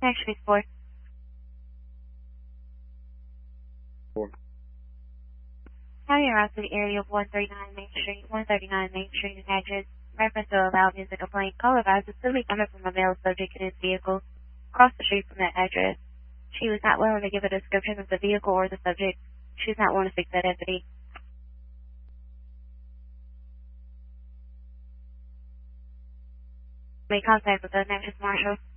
Actually, 4. County around to the area of 139 Main Street, 139 Main Street in address. Reference to a loud music complaint. Call advised is still coming from a male subject in his vehicle across the street from that address. She was not willing to give a description of the vehicle or the subject. She's not willing to speak to that deputy. Make contact with the Natchez Marshal.